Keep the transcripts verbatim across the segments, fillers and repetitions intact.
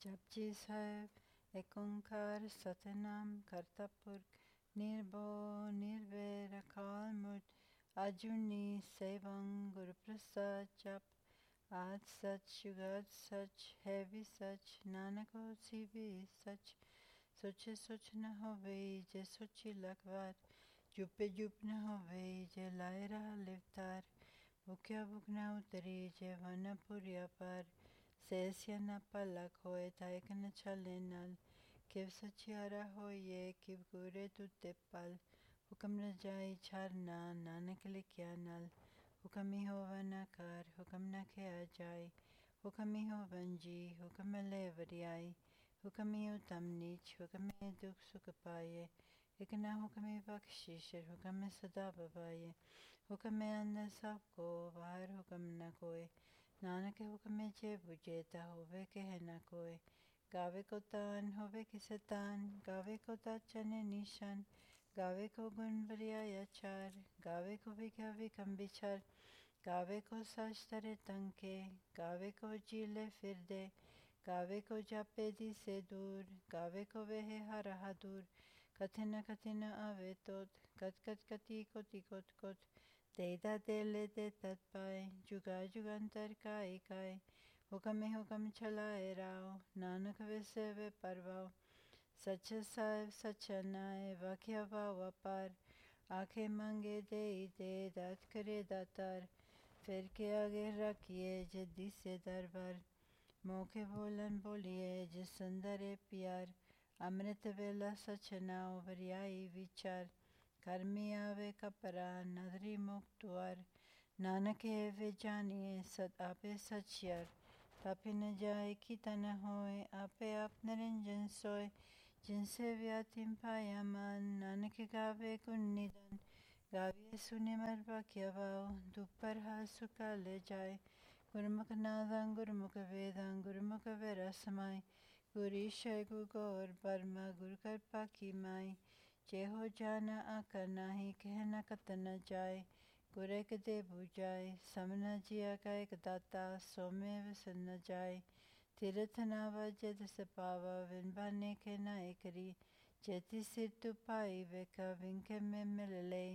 जपजी साहेब एक ओंकार सतनाम करता पुरख निर्भय निर्वैर अकाल मूर्त अजूनी सेवं गुरु प्रसाद जप आद सच जुगाद सच है भी सच नानक होसी भी सच सोचे सोच न होवे जे सोची लखवार जुपे जुप न होवे जे लाए रहा लिवतार भूख्या भूख न उतरी जे वन पुरिया पर सेसिया न पलक होए तायक न चले नल किव सचियारा होए किव गुरे तुते पल हुक्म न जाई छरना नानक लिखिया नल हुक्म ही होवा न कर हुक्म न किया जाए हुक्म ही होवन जी हुक्म ले वरियाई हुक्म ही उत्तम नीच हुक्म ही दुख सुख पाए एक न हुक्म ही बख्शिश हुक्म सदा बबाए हुक्म अंदर सबको बाहर हुक्म न कोई नानक हुक्म जे बुझेता होवे के है न कोई गावे को तान होवे किसे तान गावे को ताचने निशान गावे को गुण बरिया चार गावे को विख्या विकम बिचार गावे को सच तरे तंके गावे को जीले फिर दे गावे को जापे दी से दूर गावे को वेहे हरहा दूर कथिन कथिन आवे तोत कत कत कति कोति कोत कोत देदा दे ले दे तत्पाए जुगा जुगांतर काय काय हुक्म में हुक्म चलाए राव नानक वैसे वे परवाओ सच साहेब सच नाय वाक्य भाव पार आंखें मांगे दे दे दात करे दातार फिर के आगे रखिए जद्दी से दरबार मौके बोलन बोलिए जिस सुंदर प्यार अमृत वेला सच नाव वरियाई विचार कर्मी आवे कपरा नदरी मुक्तुआर नानक है वे जानिए सत आपे सचियर तापे न जाए कि तन होए आपे आप निरंजन सोए जिनसे व्यातिम पाया मान नानक गावे गुण निधन गावे सुने मरवा क्या भाव दुपर हा सुका ले जाए गुरुमुख नादं गुरुमुख वेदं गुरुमुख वेरसमाय गुरीशय गुगोर बर्मा गुरु कृपा की माई जे हो जाना आका नाही कहना कत न जाए गुरे के दे बुझाए समना जिया का एक दाता सोमे वसन न जाए तीर्थ नावा जद से पावा विन बने के ना एकरी जेति सिर तु पाई वेका विंके में मिल ले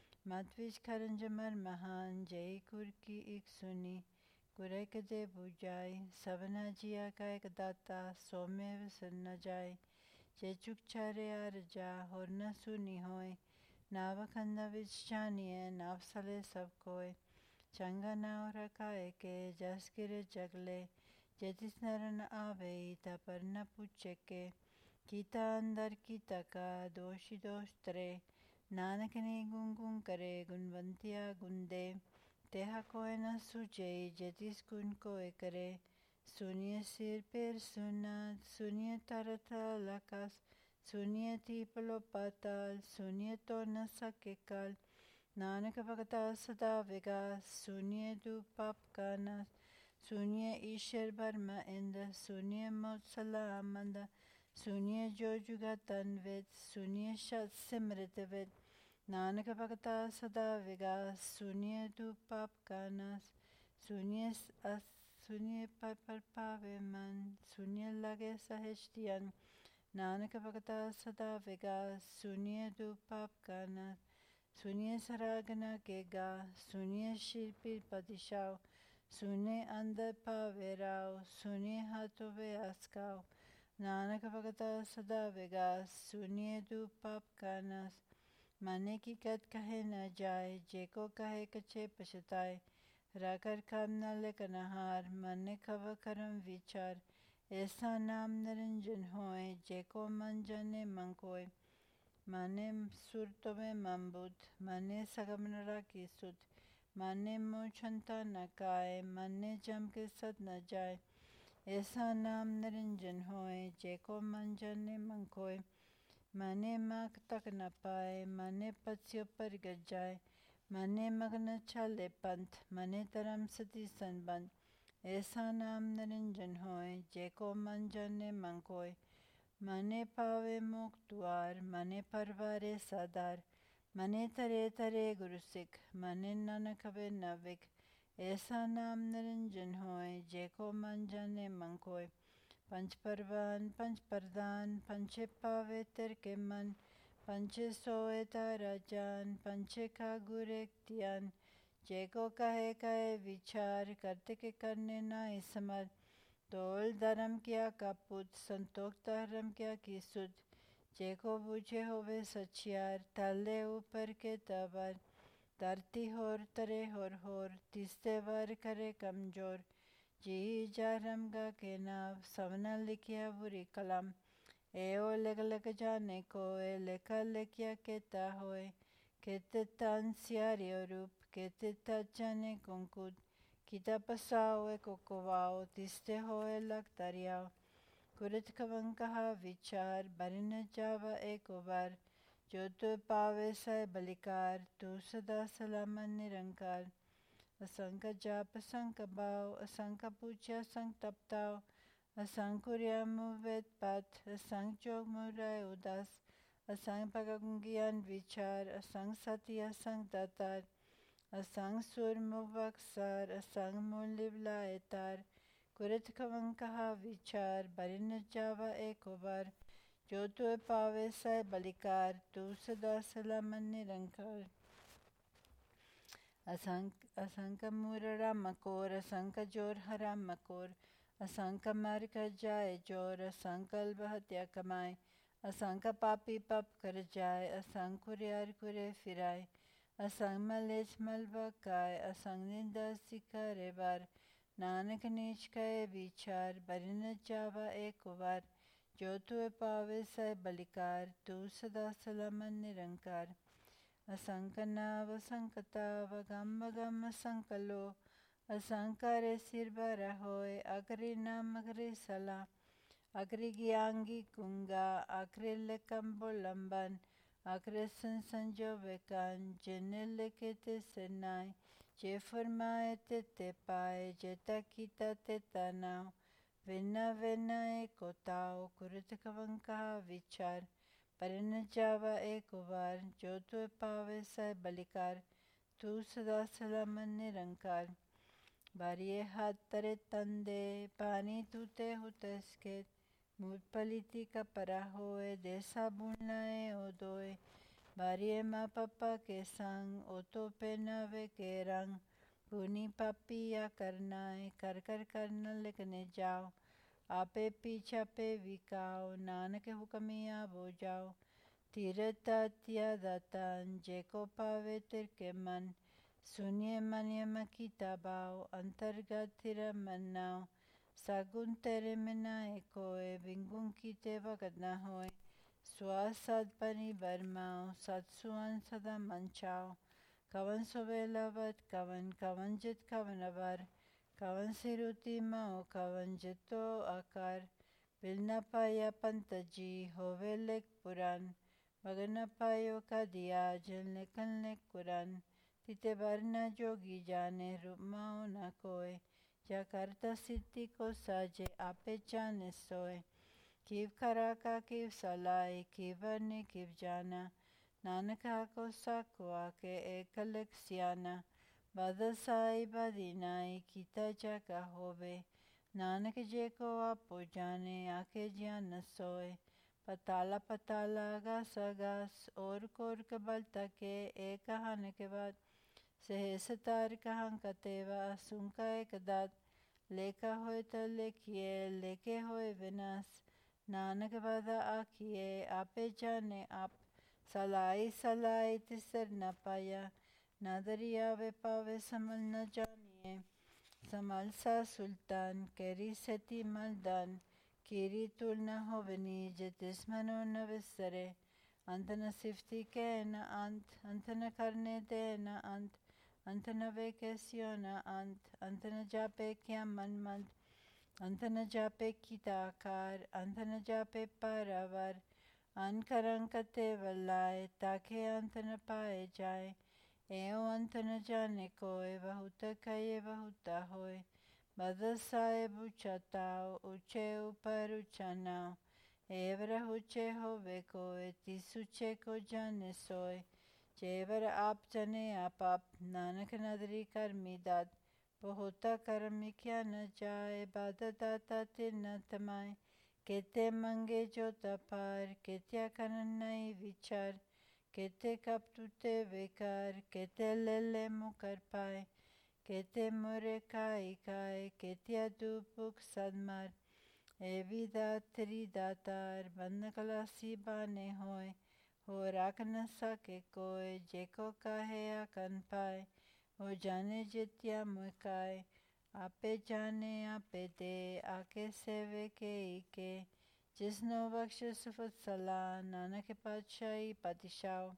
मतविज करंज मर महान जय कुर की एक सुनी गुरे के दे बुझाए सबना जिया का एक दाता सोमे वसन न जाए जे चुक चारे आर जा और न सुनी होए नाव खंदा विच जानिए नाव सले सब कोय चंगा नाव रखाए के जस गिरे जगले जेतिस नरन आवे ता पर न पूछे के कीता अंदर कीता का दोषी दोष तरे नानक ने गुण गुण करे गुणवंतिया गुण दे तेहा कोय न सूझे जेतिस गुण कोय करे सुनिए सिर पैर सुना सुनिए तरत लकास सुनिए तीपलो पाताल सुनिए तो न सके काल नानक भगता सदा विगास सुनिए दु पाप का नाश सुनिए ईश्वर बर्मा इंद सुनिए मौत सलाम मंद सुनिए जो जुगा तन वेद सुनिए शत सिमृत वेद नानक भगता सदा विगास सुनिए दु पाप का नाश सुनिए सुनिए पर पर पावे मन सुनिए लगे सहस्तियन नानक भगता सदा विगास सुनिए दु पाप का नाश सुनिए सरागना के गा सुनिए शिल्पी पदिशाव सुनिए अंदर पावे राव सुनिए हाथों वे आसकाव नानक भगता सदा विगास सुनिए दु पाप का नाश माने की कद कहे न जाए जेको कहे कचे पछताए राकर काम न लेकर नहार माने खब करम विचार ऐसा नाम निरंजन होए जेको मन जाने मंकोय माने सुर तो में मंबुद माने सगम नरा की सुध माने मोछंता न काए माने जम के सद न जाए ऐसा नाम निरंजन होए जेको मन जाने मंकोय माने माक तक न पाए माने पत्स्यो पर गज जाए माने मग्न चले पंथ माने तरम सती संबंध ऐसा नाम निरंजन होए जेको मन जाने मंकोय माने पावे मुक्त द्वार माने परवारे सादार माने तरे तरे गुरु सिख माने नानक वे नविक ऐसा नाम निरंजन होए जेको मन जाने मंकोय पंच परवान पंच परदान पंचे पावे तेर के मन पंचे सोए तारा जान पंचे का गुरेक्तियान जेको कहे कहे विचार करते के करने ना इसमत तोल धर्म क्या कापुत संतोख धर्म क्या की सुध जेको बूझे होवे सचियार तले ऊपर के तबर धरती होर तरे होर होर तिस्ते वर करे कमजोर जी जारम गा के नाव सवना लिखिया बुरी कलम एओ लग लग जाने को ए लेखा लेखिया केता होए केते तान सियारियो रूप केते ताचने कुंकुद kita pasao e kokovao tiste hoe laktariao kurit kavankaha vichar barina java e kovar जो तो पावे सै बलिकार तू सदा सलामन निरंकार असंक जाप असंक भाव असंक पूजा असंक तपताव असंक कुरिया मुवेद पाठ असंक जोग मुराय उदास असंक पगंगियान विचार असंक सती असंक दातार असंग सुर मुवक्सर असंग मुलिवला एतार कुरित कवंकहा विचार बरिन जावा एकोबार जो तुए पावे सै बलिकार तू सदा सलामन निरंकार असंक असंक मुररा मकोर असंक जोर हरा मकोर असंक मर कर जाए जोर असंक अल्ब हत्या कमाए असंक पापी पाप कर जाए असंक कुरियार कुरे फिराए असंग मलेच मलबकाय असंग निंदा सिकारे बार नानक नीच कहे विचार बरिन जावा एक बार जो तुए पावे सै बलिकार तू सदा सलामन निरंकार असंक नाव असंक ताव गम गम असंक लो असंकारे सिर बरा होए अगरी नाम अगरी सला अगरी गियांगी कुंगा अगरी लेकम बोलंबन अगरे संसंजो वेकान जिन्ने लेके ते सेनाय जे फरमाए ते ते पाए जे तकीता ते तनाव विना विना एको ताओ कुरित कवंका विचार परिन जावा एको बार जो तुए पावे सै बलिकार तू सदा सलामन निरंकार बारिये हाथ तरे तंदे पानी तूते हुतस्के मूत पलिती का परा होए देसा बुलनाए ओदोए बारिये माँ पापा के संग ओतो पे नवे के रंग पुनी पापी या करनाए कर कर करना लिखने जाओ आपे पीछा पे विकाओ नानक हुक्मिया बो जाओ तीरता तिया दातान जेको पावे तिरके मन सुनिए मन यम की तबाओ अंतर्गत तिर मन्नाओ सागुन तेरे मिना एकोए विंगुं की ते वगत न होए स्वासद पनी बरमाओ सत्सुअन सदा मंचाओ कवन सुबेलावत कवन कवन जित कवन अवर कवन सिरुति माओ कवन जितो आकार बिलना पाया पंत जी होवे लेक पुरान मगन पायो का दिया जल निकल लेक कुरान तिते वरना जोगी जाने रूप माओ न कोय जा करता सिद्धि को साजे आपे जाने सोए किव करा का किव सलाई किव वरने किव जाना नानक को साकुआ के एकलक सियाना बदसाई बदीनाई किता जाका होवे नानक जे को आपो जाने आके ज्ञान सोए पताला पताला गास गास और कोर कबल तके एक हन के बाद सहसतार कहं कतेवा सुनका एक दात लेका होए तो लेखिए लेके होए विनाश नानक बदा आखिए आपे जाने आप सलाई सलाई तिसर न पाया न दरिया वे पावे समल न जानिए समल सा सुल्तान केरी सती मलदान कीरी तुल न होवनी जितिस मनो न विसरे अंत न सिफ्ती के न अंत अंत न करने दे न अंत अंत न वे कैसियो न अंत अंत न जापे क्या मन मंत अंत न जापे किताकार अंत न जापे पारावर अनकरंकते वलाए ताके अंत न पाए जाए एओ अंत न जाने कोय बहुत कये बहुत होए बदसाए बुचताओ ऊंचे ऊपर ऊंचा नाव एवर ऊंचे होवे कोय तिस ऊंचे को जाने सोए जेवर आप जने आप आप नानक नदरी कर मीदात बहुता कर्म क्या न जाए, बाधा दाता तिर न तमाए। केते मंगे जो तपार, केत्या करन नहीं विचार। केते कप तुते बेकार, केते ले ले मुकर पाए। केते मोरे काई काए, केत्या दुपुक सदमार। एवी दातरी दातार, बंद कलासी बाने होए। हो राख न सके कोई, जेको काहे आकन पाए। हो जाने जित्या मुकाए, आपे जाने आपे दे, आके सेवे के इके। जिसनो बख्श सुफत सला, नानक पातशाही पातिशाओ।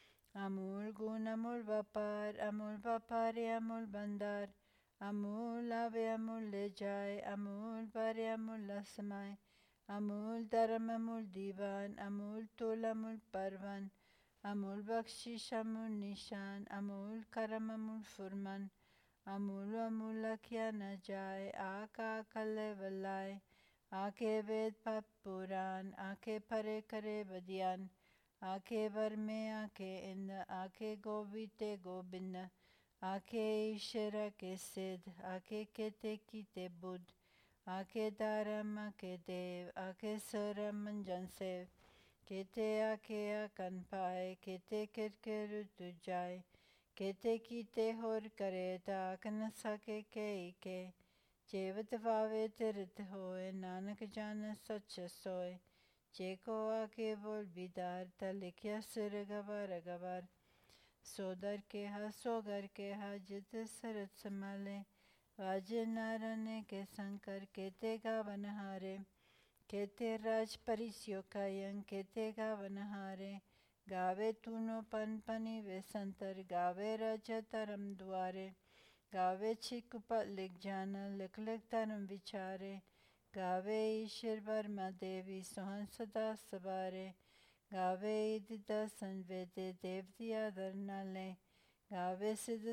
अमूल गुण अमूल व्यापार, अमूल व्यापारी अमूल भंडार। अमूल आवे अमूल ले जाए, अमूल बारे अमूल समाए। अमूल धर्म अमूल दीवान, अमूल तोल अमूल परवन। अमूल बख्शिश अमूल निशान, अमूल करम अमूल फुरमान। अमूल अमूल किया न जाए, आका कले वलाए। आके वेद पाप पुराण, आके परे करे बदियान। आके वर में आके इंद, आके गोविते गोबिंद। आके ईश्वर आके सिद्ध, आके केते कीते बुद्ध। आके दारम आके देव, आके सरम मंजन सेव। केते आके आकन पाए, केते किरके रुतु जाए। केते कीते होर करे, ताक न सके के इके। जेवत वावे तिरत होए, नानक जान सच सोए। जेको आके बोल बिदार, ता लिखिया सिर गवार गवार। सोदर के हा सोगर के हा, जित सरत संभाले। वाजे नारने के संकर, केते गावन हारे। केते राज परिस्यो कायं, केते गावन हारे। गावे तूनो पन पनी वे संतर, गावे राजा तरम द्वारे। गावे छिकुपत लिख जाना, लिख लिख धर्म विचारे। गावे ईश्वर वर्मा देवी, सोहन सदा सवारे। गावे इद दसन वेदे, देवती आदर नाले। गावे सिद्ध